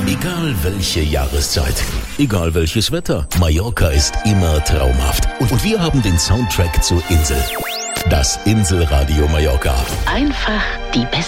Egal welche Jahreszeit, egal welches Wetter, Mallorca ist immer traumhaft. Und wir haben den Soundtrack zur Insel. Das Inselradio Mallorca. Einfach die beste